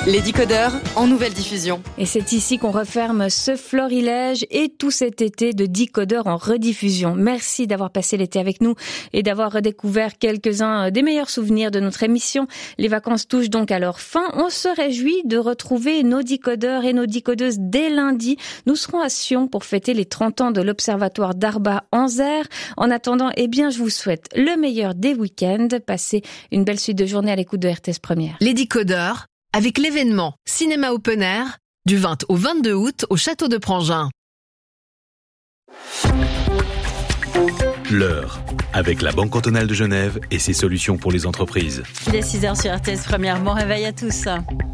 Les décodeurs en nouvelle diffusion. Et c'est ici qu'on referme ce florilège et tout cet été de décodeurs en rediffusion. Merci d'avoir passé l'été avec nous et d'avoir redécouvert quelques-uns des meilleurs souvenirs de notre émission. Les vacances touchent donc à leur fin. On se réjouit de retrouver nos décodeurs et nos décodeuses dès lundi. Nous serons à Sion pour fêter les 30 ans de l'Observatoire d'Arba-Anzère. En attendant, je vous souhaite le meilleur des week-ends. Passez une belle suite de journée à l'écoute de RTS Première. Les décodeurs, avec l'événement Cinéma Open Air, du 20 au 22 août au Château de Prangin. L'heure, avec la Banque cantonale de Genève et ses solutions pour les entreprises. Il est 6h sur RTS Première. Bon réveil à tous.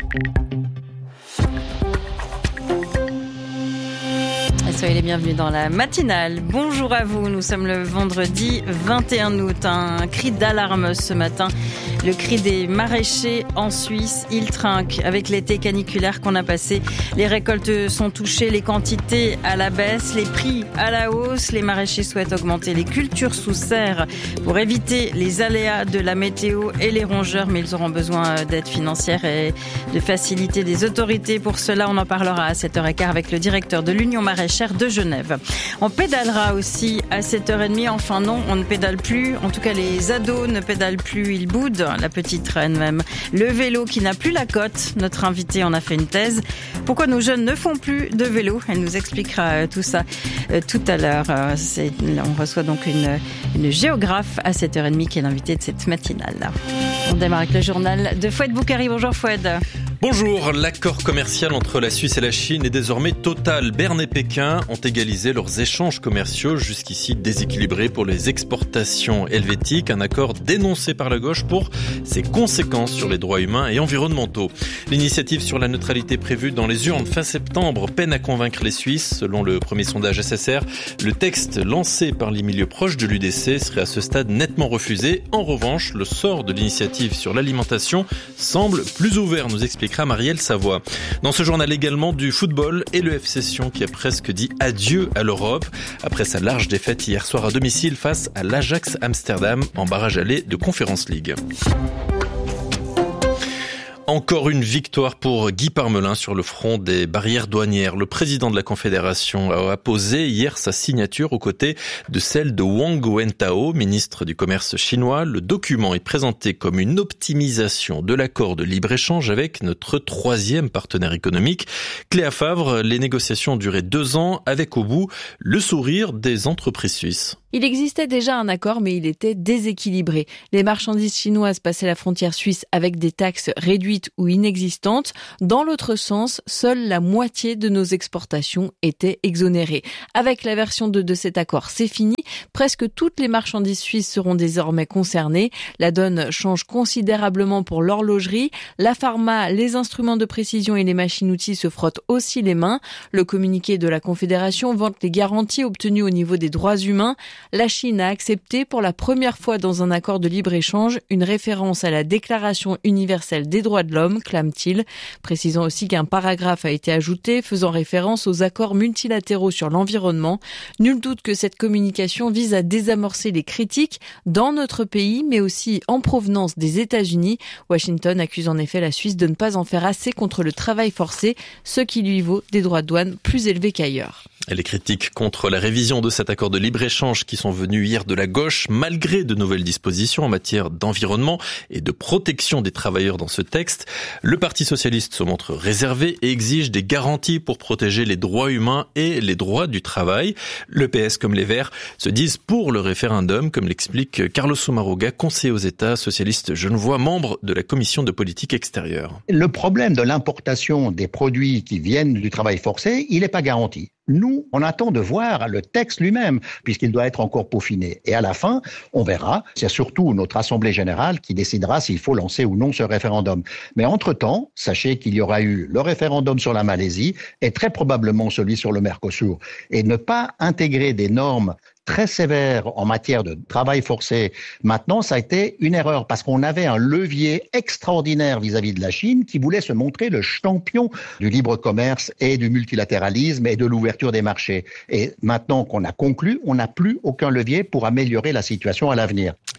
Soyez les bienvenus dans la matinale. Bonjour à vous, nous sommes le vendredi 21 août. Un cri d'alarme ce matin, le cri des maraîchers en Suisse. Ils trinquent avec l'été caniculaire qu'on a passé. Les récoltes sont touchées, les quantités à la baisse, les prix à la hausse. Les maraîchers souhaitent augmenter les cultures sous serre pour éviter les aléas de la météo et les rongeurs, mais ils auront besoin d'aide financière et de faciliter des autorités. Pour cela, on en parlera à 7h15 avec le directeur de l'Union maraîchère de Genève. On pédalera aussi à 7h30. Enfin non, on ne pédale plus. En tout cas, les ados ne pédalent plus. Ils boudent, la petite reine même. Le vélo qui n'a plus la cote. Notre invité en a fait une thèse. Pourquoi nos jeunes ne font plus de vélo? Elle nous expliquera tout ça tout à l'heure. On reçoit donc une géographe à 7h30 qui est l'invitée de cette matinale. On démarre avec le journal de Fouad Boukari. Bonjour Fouad. Bonjour, l'accord commercial entre la Suisse et la Chine est désormais total. Berne et Pékin ont égalisé leurs échanges commerciaux, jusqu'ici déséquilibrés pour les exportations helvétiques. Un accord dénoncé par la gauche pour ses conséquences sur les droits humains et environnementaux. L'initiative sur la neutralité prévue dans les urnes fin septembre peine à convaincre les Suisses. Selon le premier sondage SSR, le texte lancé par les milieux proches de l'UDC serait à ce stade nettement refusé. En revanche, le sort de l'initiative sur l'alimentation semble plus ouvert, nous expliquera Marielle Savoie. Dans ce journal également du football et le FC Sion qui a presque dit adieu à l'Europe après sa large défaite hier soir à domicile face à l'Ajax Amsterdam en barrage aller de Conference League. Encore une victoire pour Guy Parmelin sur le front des barrières douanières. Le président de la Confédération a apposé hier sa signature aux côtés de celle de Wang Wentao, ministre du Commerce chinois. Le document est présenté comme une optimisation de l'accord de libre-échange avec notre troisième partenaire économique. Cléa Favre, les négociations ont duré 2 ans avec au bout le sourire des entreprises suisses. Il existait déjà un accord, mais il était déséquilibré. Les marchandises chinoises passaient la frontière suisse avec des taxes réduites ou inexistantes. Dans l'autre sens, seule la moitié de nos exportations étaient exonérées. Avec la version 2 de cet accord, c'est fini. Presque toutes les marchandises suisses seront désormais concernées. La donne change considérablement pour l'horlogerie. La pharma, les instruments de précision et les machines-outils se frottent aussi les mains. Le communiqué de la Confédération vante les garanties obtenues au niveau des droits humains. La Chine a accepté pour la première fois dans un accord de libre-échange une référence à la Déclaration universelle des droits de l'homme, clame-t-il, précisant aussi qu'un paragraphe a été ajouté faisant référence aux accords multilatéraux sur l'environnement. Nul doute que cette communication vise à désamorcer les critiques dans notre pays, mais aussi en provenance des États-Unis. Washington accuse en effet la Suisse de ne pas en faire assez contre le travail forcé, ce qui lui vaut des droits de douane plus élevés qu'ailleurs. Et les critiques contre la révision de cet accord de libre-échange qui sont venues hier de la gauche, malgré de nouvelles dispositions en matière d'environnement et de protection des travailleurs dans ce texte. Le Parti socialiste se montre réservé et exige des garanties pour protéger les droits humains et les droits du travail. Le PS comme les Verts se disent pour le référendum, comme l'explique Carlos Sommaruga, conseiller aux États socialistes genevois, membre de la commission de politique extérieure. Le problème de l'importation des produits qui viennent du travail forcé, il n'est pas garanti. Nous, on attend de voir le texte lui-même, puisqu'il doit être encore peaufiné. Et à la fin, on verra. C'est surtout notre Assemblée générale qui décidera s'il faut lancer ou non ce référendum. Mais entre-temps, sachez qu'il y aura eu le référendum sur la Malaisie et très probablement celui sur le Mercosur. Et ne pas intégrer des normes très sévère en matière de travail forcé. Maintenant, ça a été une erreur parce qu'on avait un levier extraordinaire vis-à-vis de la Chine qui voulait se montrer le champion du libre commerce et du multilatéralisme et de l'ouverture des marchés. Et maintenant qu'on a conclu, on n'a plus aucun levier pour améliorer la situation à l'avenir.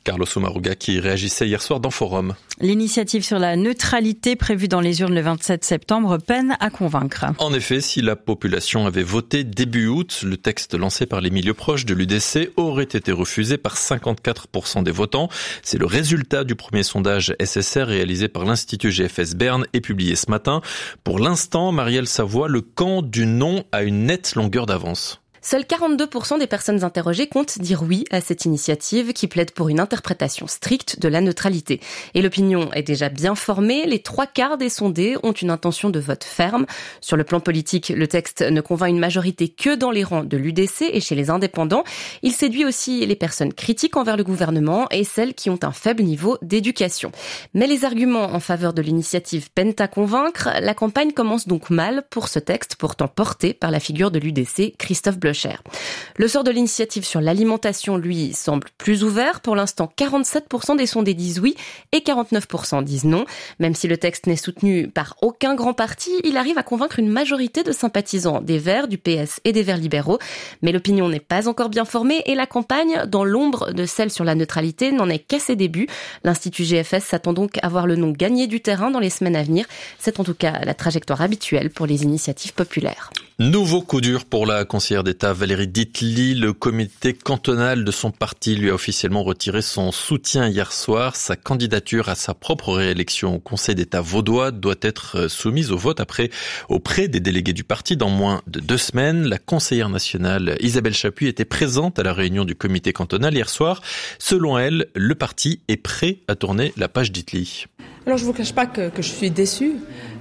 Carlos Soumaruga qui réagissait hier soir dans Forum. L'initiative sur la neutralité prévue dans les urnes le 27 septembre peine à convaincre. En effet, si la population avait voté début août, le texte lancé par les milieux proches de l'UDC aurait été refusé par 54% des votants. C'est le résultat du premier sondage SSR réalisé par l'Institut GFS Berne et publié ce matin. Pour l'instant, Marielle Savoie, le camp du non a une nette longueur d'avance. Seuls 42% des personnes interrogées comptent dire oui à cette initiative qui plaide pour une interprétation stricte de la neutralité. Et l'opinion est déjà bien formée. Les 3/4 des sondés ont une intention de vote ferme. Sur le plan politique, le texte ne convainc une majorité que dans les rangs de l'UDC et chez les indépendants. Il séduit aussi les personnes critiques envers le gouvernement et celles qui ont un faible niveau d'éducation. Mais les arguments en faveur de l'initiative peinent à convaincre. La campagne commence donc mal pour ce texte, pourtant porté par la figure de l'UDC, Christophe Blocher. Le sort de l'initiative sur l'alimentation, lui, semble plus ouvert. Pour l'instant, 47% des sondés disent oui et 49% disent non. Même si le texte n'est soutenu par aucun grand parti, il arrive à convaincre une majorité de sympathisants des Verts, du PS et des Verts libéraux. Mais l'opinion n'est pas encore bien formée et la campagne, dans l'ombre de celle sur la neutralité, n'en est qu'à ses débuts. L'Institut GFS s'attend donc à voir le nom gagner du terrain dans les semaines à venir. C'est en tout cas la trajectoire habituelle pour les initiatives populaires. Nouveau coup dur pour la conseillère d'État Valérie Dittli. Le comité cantonal de son parti lui a officiellement retiré son soutien hier soir. Sa candidature à sa propre réélection au Conseil d'État vaudois doit être soumise au vote auprès des délégués du parti dans moins de 2 semaines. La conseillère nationale Isabelle Chappuis était présente à la réunion du comité cantonal hier soir. Selon elle, le parti est prêt à tourner la page Dittli. Alors je ne vous cache pas que je suis déçue,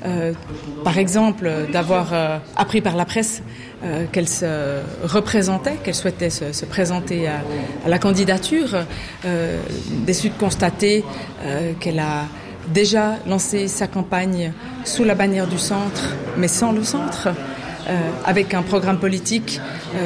par exemple, d'avoir appris par la presse qu'elle se représentait, qu'elle souhaitait se présenter à la candidature, déçue de constater qu'elle a déjà lancé sa campagne sous la bannière du centre, mais sans le centre, avec un programme politique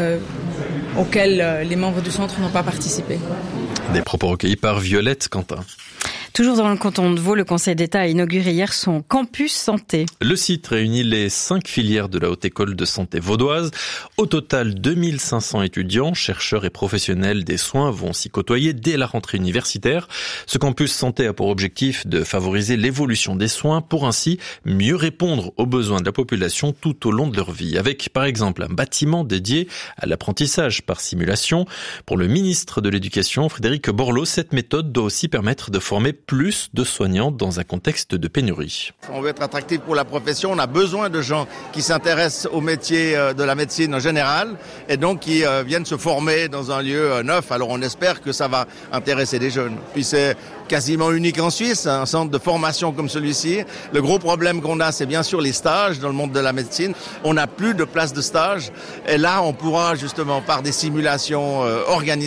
auquel les membres du centre n'ont pas participé. Des propos recueillis par Violette Quentin. Toujours dans le canton de Vaud, le Conseil d'État a inauguré hier son campus santé. Le site réunit les 5 filières de la Haute École de Santé vaudoise. Au total, 2500 étudiants, chercheurs et professionnels des soins vont s'y côtoyer dès la rentrée universitaire. Ce campus santé a pour objectif de favoriser l'évolution des soins pour ainsi mieux répondre aux besoins de la population tout au long de leur vie. Avec, par exemple, un bâtiment dédié à l'apprentissage par simulation. Pour le ministre de l'Éducation, Frédéric Borloo, cette méthode doit aussi permettre de former plus de soignants dans un contexte de pénurie. On veut être attractif pour la profession, on a besoin de gens qui s'intéressent au métier de la médecine en général et donc qui viennent se former dans un lieu neuf. Alors on espère que ça va intéresser des jeunes. Puis c'est quasiment unique en Suisse, un centre de formation comme celui-ci. Le gros problème qu'on a, c'est bien sûr les stages dans le monde de la médecine. On n'a plus de places de stage et là on pourra justement par des simulations organisées